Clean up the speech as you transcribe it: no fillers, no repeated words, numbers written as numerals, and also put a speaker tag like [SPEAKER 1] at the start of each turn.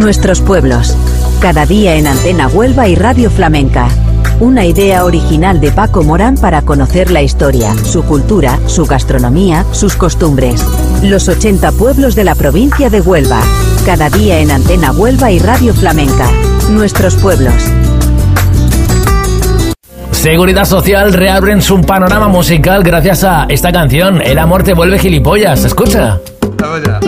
[SPEAKER 1] Nuestros pueblos. Cada día en Antena Huelva y Radio Flamenca. Una idea original de Paco Morán para conocer la historia, su cultura, su gastronomía, sus costumbres. Los 80 pueblos de la provincia de Huelva. Cada día en Antena Huelva y Radio Flamenca. Nuestros pueblos.
[SPEAKER 2] Seguridad Social reabren su panorama musical gracias a esta canción. El amor te vuelve gilipollas. Escucha.
[SPEAKER 3] Vamos ya.